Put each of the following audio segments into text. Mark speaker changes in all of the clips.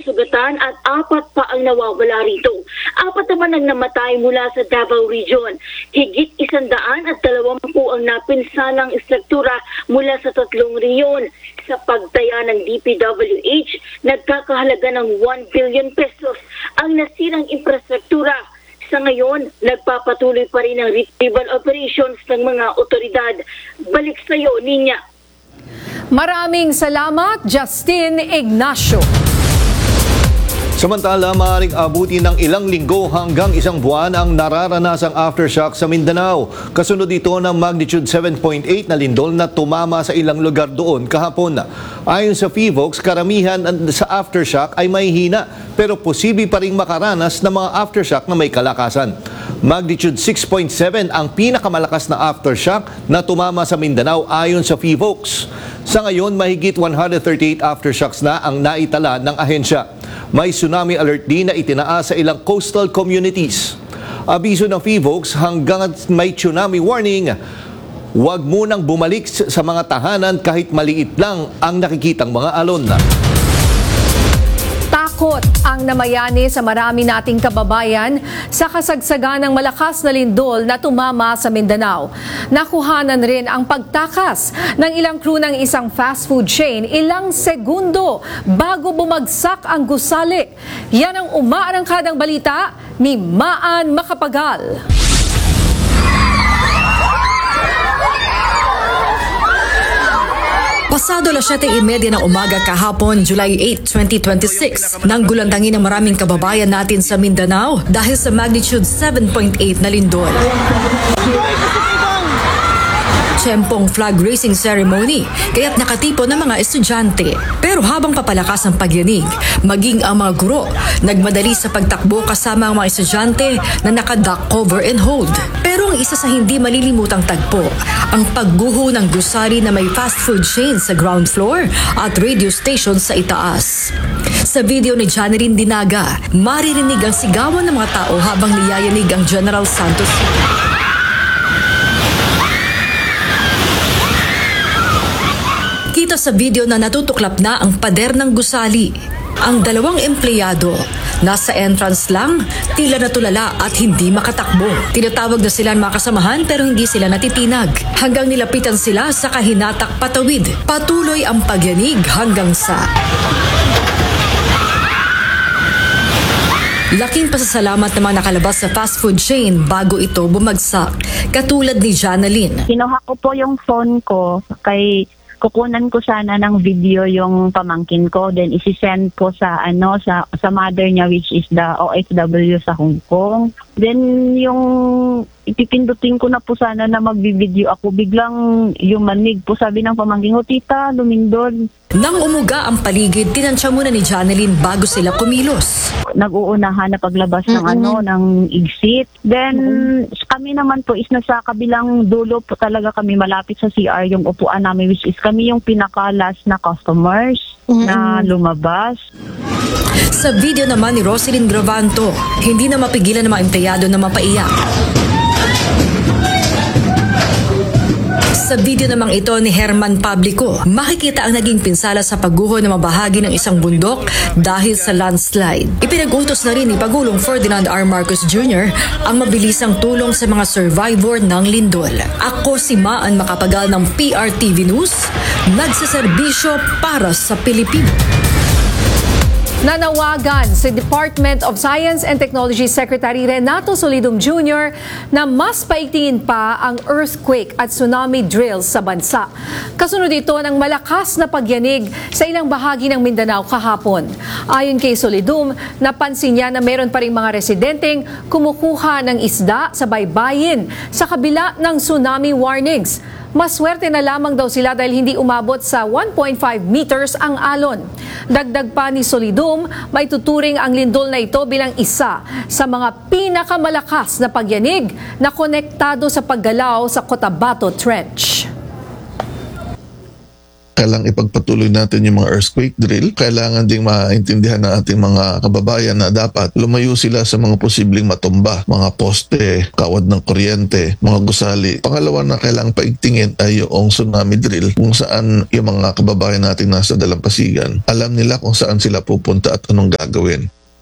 Speaker 1: nasugatan at 4 pa ang nawawala rito. 4 naman ang namatay mula sa Davao Region. Higit 120 ang napinsalang istruktura mula sa 3 reyon. Sa pagtaya ng DPWH, nagkakahalaga ng 1 billion pesos ang nasirang infrastruktura. Sa ngayon, nagpapatuloy pa rin ang retrieval operations ng mga otoridad. Balik sa iyo, Ninya.
Speaker 2: Maraming salamat, Justin Ignacio.
Speaker 3: Samantala, maaaring abuti ng ilang linggo hanggang 1 buwan ang nararanasang aftershock sa Mindanao. Kasunod ito ng magnitude 7.8 na lindol na tumama sa ilang lugar doon kahapon. Ayon sa PHIVOLCS, karamihan sa aftershock ay may hina pero posible pa ring makaranas ng mga aftershock na may kalakasan. Magnitude 6.7 ang pinakamalakas na aftershock na tumama sa Mindanao ayon sa PHIVOLCS. Sa ngayon, mahigit 138 aftershocks na ang naitala ng ahensya. May tsunami alert din na itinaas sa ilang coastal communities. Abiso ng PHIVOLCS, hanggang may tsunami warning, huwag munang bumalik sa mga tahanan kahit maliit lang ang nakikitang mga alon.
Speaker 2: Takot ang namayani sa marami nating kababayan sa kasagsagan ng malakas na lindol na tumama sa Mindanao. Nakuhanan rin ang pagtakas ng ilang crew ng isang fast food chain ilang segundo bago bumagsak ang gusali. Yan ang umaarangkadang balita ni Maan Macapagal.
Speaker 4: Pasado 7:30 ng umaga kahapon, July 8, 2026, nang gulantangin ng maraming kababayan natin sa Mindanao dahil sa magnitude 7.8 na lindol. Tiyempong flag raising ceremony, kaya't nakatipon ng mga estudyante. Pero habang papalakas ang pagyanig, maging ang mga guro, nagmadali sa pagtakbo kasama ang mga estudyante na naka-duck cover and hold. Pero ang isa sa hindi malilimutang tagpo, ang pagguho ng gusali na may fast food chain sa ground floor at radio station sa itaas. Sa video ni Janeline Dinaga, maririnig ang sigawan ng mga tao habang niyayanig ang General Santos. Kita sa video na natutuklap na ang pader ng gusali. Ang 2 empleyado, nasa entrance lang, tila natulala at hindi makatakbo. Tinatawag na sila ng mga kasamahan pero hindi sila natitinag. Hanggang nilapitan sila sa kahinatak patawid. Patuloy ang pagyanig hanggang sa... Laking pasasalamat ng mga nakalabas sa fast food chain bago ito bumagsak. Katulad ni Janeline.
Speaker 5: Kinuha ko po yung phone ko kay... Kukunan ko sana ng video yung pamangkin ko, then isi-send ko sa sa mother niya, which is the OFW sa Hong Kong. Then yung ipipindutin ko na po sana na magbi-video ako, biglang yung manig po, sabi ng pamangkin ko, "Tita, lumindol."
Speaker 4: Nang umuga ang paligid, tinansya muna ni Janeline bago sila kumilos.
Speaker 5: Nag-uunahan na paglabas ng ng exit. Then kami naman po is nasa kabilang dulo po talaga kami, malapit sa CR yung upuan namin, which is kami yung pinaka-last na customers na lumabas.
Speaker 4: Sa video naman ni Roselyn Gravanto, hindi na mapigilan ng mga empleyado na mapaiyak. Sa video namang ito ni Herman Pablico, makikita ang naging pinsala sa pagguho ng mabahagi ng isang bundok dahil sa landslide. Ipinag-utos na rin ni Pagulong Ferdinand R. Marcos Jr. ang mabilisang tulong sa mga survivor ng lindol. Ako si Maan Macapagal ng PRTV News, nagsaserbisyo para sa Pilipino.
Speaker 2: Nanawagan si Department of Science and Technology Secretary Renato Solidum Jr. na mas paigtingin pa ang earthquake at tsunami drills sa bansa. Kasunod ito ng malakas na pagyanig sa ilang bahagi ng Mindanao kahapon. Ayon kay Solidum, napansin niya na meron pa ring mga residenteng kumukuha ng isda sa baybayin sa kabila ng tsunami warnings. Maswerte na lamang daw sila dahil hindi umabot sa 1.5 meters ang alon. Dagdag pa ni Solidum, may tuturing ang lindol na ito bilang isa sa mga pinakamalakas na pagyanig na konektado sa paggalaw sa Cotabato Trench.
Speaker 6: kailangan ipagpatuloy natin yung mga earthquake drill. Kailangan ding maintindihan ng ating mga kababayan na dapat lumayo sila sa mga posibleng matumba, mga poste, kawad ng kuryente, mga gusali. Pangalawa na kailangan paigtingin ay yung tsunami drill, kung saan yung mga kababayan natin nasa dalampasigan, alam nila kung saan sila pupunta at anong gagawin.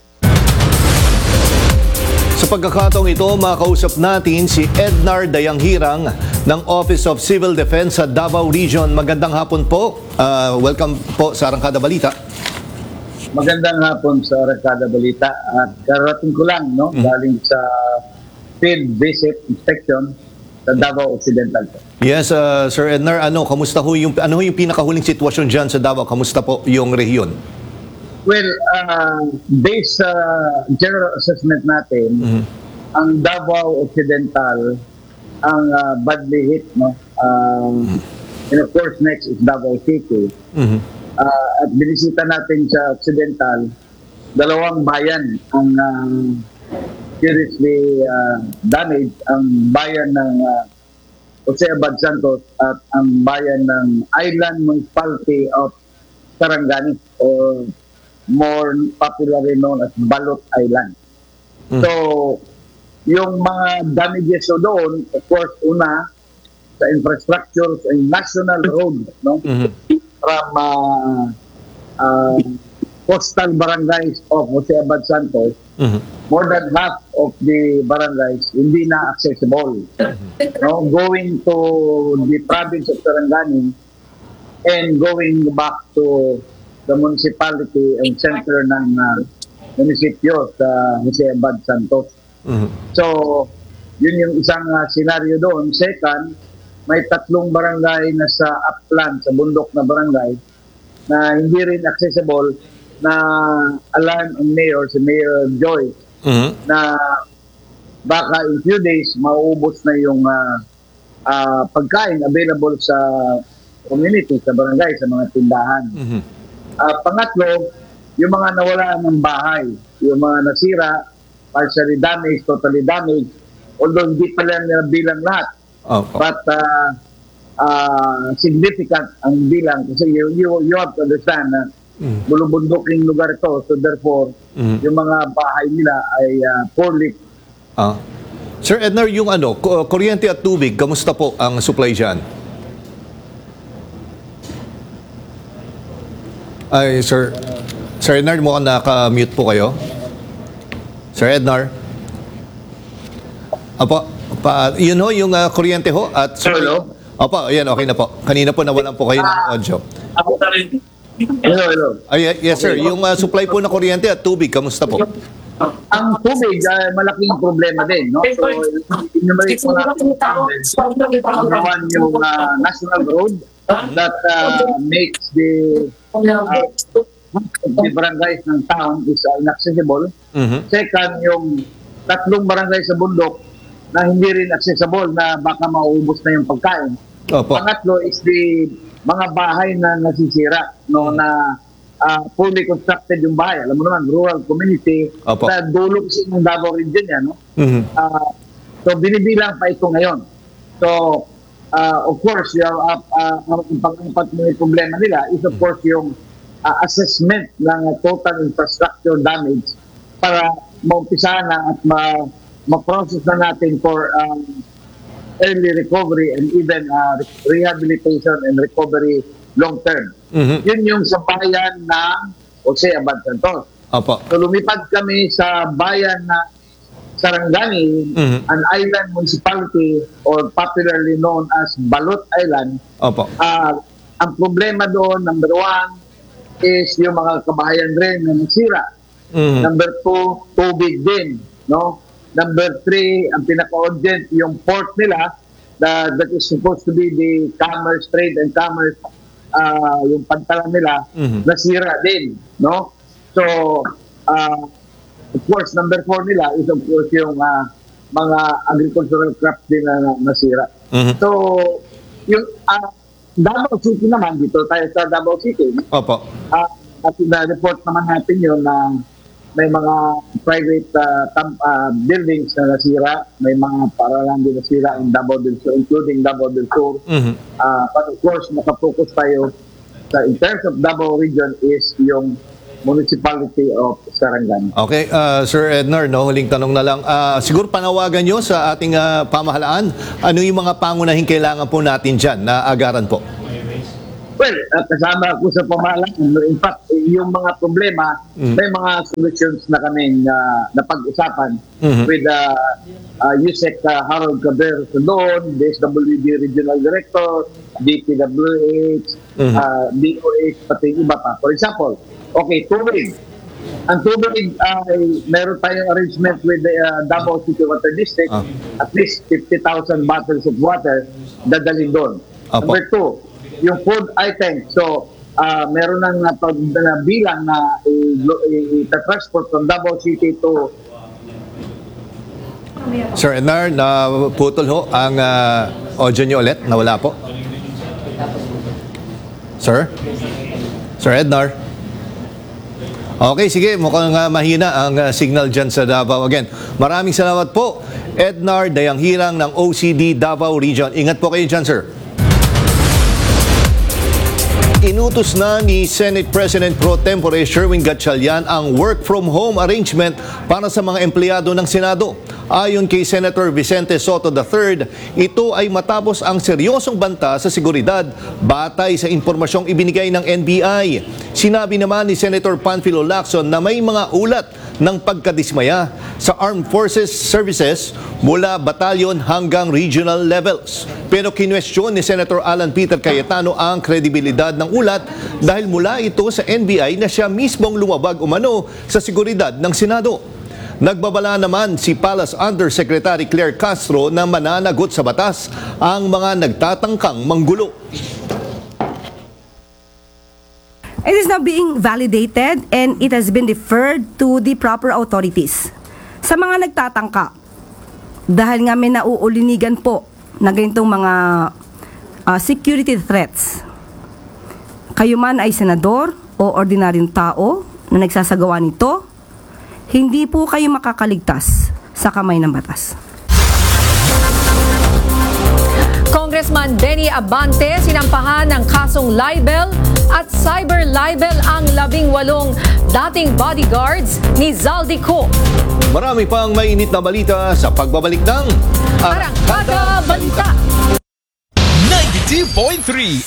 Speaker 3: Sa pagkakataong ito, makausap natin si Ednar Dayanghirang ng Office of Civil Defense sa Davao Region. Magandang hapon po. Welcome po sa Arangkada Balita.
Speaker 7: Magandang hapon sa Arangkada Balita. At karating ko lang, galing sa field visit inspection sa Davao Occidental.
Speaker 3: Yes, Sir Ednar, kamusta ho yung pinakahuling sitwasyon dyan sa Davao? Kamusta po yung rehiyon?
Speaker 7: Well, based sa general assessment natin, ang Davao Occidental ang badly hit, and of course next is Davao City. At binisita natin sa Occidental, dalawang bayan ang seriously damaged, ang bayan ng Jose Abad Santos at ang bayan ng Island Municipality of Sarangani, or more popularly known as Balot Island. So, yung mga damages doon, of course, una, sa infrastructure, sa national road, from coastal barangays of Jose Abad Santos, more than half of the barangays hindi na accessible. Going to the province of Sarangani and going back to the municipality and center ng munisipyo sa Jose Abad Santos. So, yun yung isang scenario doon. Second, may 3 barangay na sa upland, sa bundok na barangay, na hindi rin accessible, na alarm ang mayor, si Mayor Joy, na baka in few days, mauubos na yung pagkain available sa community, sa barangay, sa mga tindahan. Pangatlo, yung mga nawala ng bahay, yung mga nasira, partially damaged, totally damaged, although hindi pala nila bilang lahat. But significant ang bilang, kasi you have to understand na bulubunduking lugar ito, so therefore, yung mga bahay nila ay poorly.
Speaker 3: Sir Ednar, yung kuryente at tubig, kamusta po ang supply dyan? Ay, Sir Ednar, mukhang naka-mute po kayo. Sir Ednar? Yun ho, yung kuryente ho at...
Speaker 7: Hello?
Speaker 3: Yan, okay na po. Kanina po nawalan po kayo ng audio.
Speaker 7: Hello.
Speaker 3: Yes, sir. Yung supply po ng kuryente at tubig, kamusta po?
Speaker 7: Ang tubig, malaking problema din. So, enumerate ko naman yung national road that makes the barangays ng town is inaccessible. Second, yung 3 barangay sa bundok na hindi rin accessible, na baka mauubos na yung pagkain. Pangatlo is the mga bahay na nasisira, na fully constructed yung bahay. Alam mo naman, rural community, sa dulog ng Davao region yan. So, binibilang pa ito ngayon. So, of course, ang pang-apat na problema nila is of course yung assessment ng total infrastructure damage para maumpisa na at ma-process na natin for early recovery and even rehabilitation and recovery long term. Yun yung sa bayan ng Jose Abad Santos. So lumipad kami sa bayan na Sarangani, an island municipality or popularly known as Balot Island. Ang problema doon, number 1, is yung mga kabahayan rin na nasira. Number 2, tubig din. Number 3, ang pinaka-urgent, yung port nila, that is supposed to be the commerce, trade and commerce, yung pantala nila, nasira din. So, of course, number 4 nila is of course yung mga agricultural crops din na nasira. So, yung Davao City naman, dito tayo sa Davao City. At na-report naman natin yun na may mga private buildings na nasira, may mga paralan din nasira in Davao del Sur, including Davao del Sur. But of course, nakafocus tayo in terms of Davao region is yung municipality of Sarangani.
Speaker 3: Okay, Sir Ednar, no, huling tanong na lang. Siguro panawagan nyo sa ating pamahalaan, ano yung mga pangunahing kailangan po natin dyan na agaran po?
Speaker 7: Well, kasama ako sa pamahalaan. In fact, yung mga problema, may mga solutions na kaming napag-usapan with USEC Harold Caber doon, DSWD Regional Director, DPWH, DOH, pati iba pa. For example, okay, tubig. Ang tubig ay meron tayong arrangement with the Davao City Water District, at least 50,000 bottles of water dadalhin doon. Number 2, yung food item. So, meron ng bilang na i-transport from Davao City to...
Speaker 3: Sir Ednar, naputol ho ang audio nyo ulit. Nawala po. Sir? Sir Ednar? Okay, sige. Mukhang mahina ang signal dyan sa Davao. Again, maraming salamat po. Ednar Dayanghirang ng OCD Davao Region. Ingat po kayo dyan, sir. Inutos na ni Senate President Pro Tempore Sherwin Gatchalian ang work-from-home arrangement para sa mga empleyado ng Senado. Ayon kay Senator Vicente Soto III, ito ay matapos ang seryosong banta sa seguridad batay sa impormasyong ibinigay ng NBI. Sinabi naman ni Senator Panfilo Lacson na may mga ulat ng pagkadismaya sa Armed Forces Services mula batalyon hanggang regional levels. Pero kinwestiyon ni Senator Alan Peter Cayetano ang kredibilidad ng ulat dahil mula ito sa NBI na siya mismong lumabag umano sa seguridad ng Senado. Nagbabala naman si Palace Undersecretary Claire Castro na mananagot sa batas ang mga nagtatangkang manggulo.
Speaker 8: It is now being validated and it has been deferred to the proper authorities. Sa mga nagtatangka, dahil nga may nauulinigan po na ganitong mga security threats, kayo man ay senador o ordinaryong tao na nagsasagawa nito, hindi po kayo makakaligtas sa kamay ng batas.
Speaker 2: Congressman Benny Abante sinampahan ng kasong libel at cyber libel ang 18 dating bodyguards ni Zaldico.
Speaker 3: Marami pang mainit na balita sa pagbabalik ng
Speaker 2: Arangkada Balita.
Speaker 9: 92.3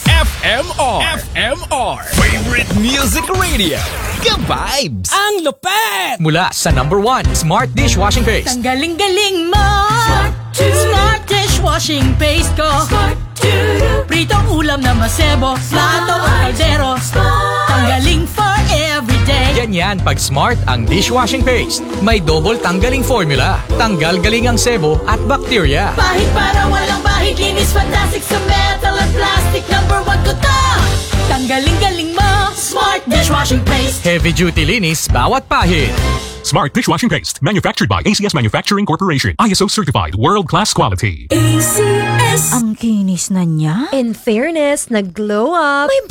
Speaker 9: FMR Favorite Music Radio. Ka-vibes!
Speaker 10: Ang lupet!
Speaker 9: Mula sa #1 Smart Dishwashing Paste.
Speaker 10: Ang galing-galing mo! Smart Dishwashing Paste ko! Pritong ulam na masebo, plato o kaldero. Tanggaling for everyday.
Speaker 9: Ganyan pag Smart ang dishwashing paste. May double tanggaling formula. Tanggal galing ang sebo at bacteria.
Speaker 10: Bahid para walang bahid, linis fantastic sa metal at plastic. #1 ko to! Tanggaling-galing mo! Smart Dishwashing Paste.
Speaker 9: Heavy duty linis bawat pahid.
Speaker 11: Smart Dishwashing Paste, manufactured by ACS Manufacturing Corporation. ISO certified, world-class quality.
Speaker 12: ACS. Ang kinis na niya.
Speaker 13: In fairness, nag-glow up.
Speaker 12: May